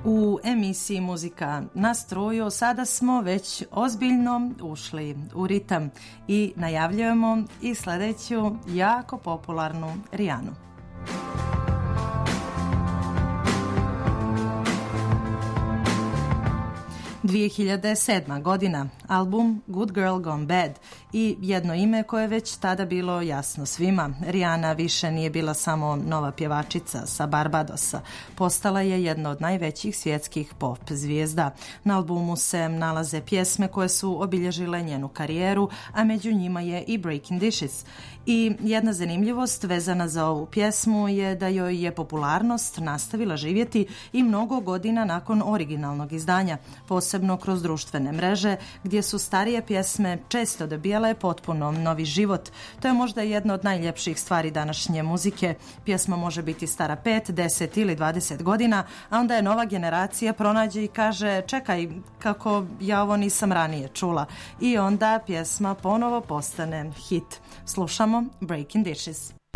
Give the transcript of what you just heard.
U emisiji Muzika na struju sada smo već ozbiljno ušli u ritam i najavljujemo i sledeću jako popularnu Rihanu. 2007. godina, album Good Girl Gone Bad i jedno ime koje je već tada bilo jasno svima. Rihana više nije bila samo nova pjevačica sa Barbadosa. Postala je jedna od najvećih svjetskih pop zvijezda. Na albumu se nalaze pjesme koje su obilježile njenu karijeru, a među njima je i Breaking Dishes. I jedna zanimljivost vezana za ovu pjesmu je da joj je popularnost nastavila živjeti i mnogo godina nakon originalnog izdanja, posebno kroz društvene mreže, gdje su starije pjesme često dobijale potpuno novi život. To je možda jedna od najljepših stvari današnje muzike. Pjesma može biti stara 5, 10 ili 20 godina, a onda je nova generacija pronađe i kaže čekaj, kako ja ovo nisam ranije čula. I onda pjesma ponovo postane hit. Slušamo Breaking Dishes.